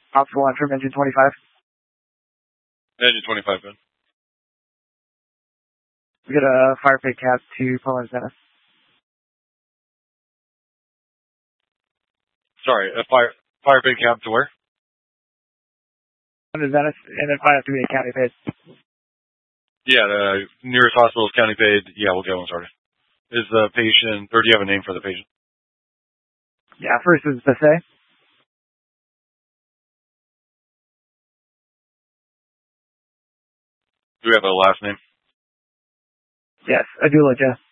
Ops 1 from Engine 25. Engine 25, good. We got a fire pit cap to Polaris Venice. Sorry, a fire pit cap to where? Under Venice, and then might have to be a county paid. Yeah, the nearest hospital is county paid. Yeah, we'll get one started. Is the patient, or do you have a name for the patient? Yeah, first is Buffet. Do we have a last name? Yes, Adula Joe.